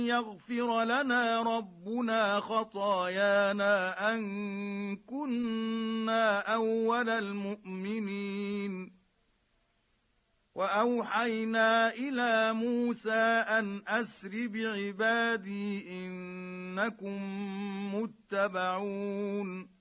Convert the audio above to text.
يغفر لنا ربنا خطايانا أن كنا أول المؤمنين. وأوحينا إلى موسى أن أسر بعبادي إنكم متبعون.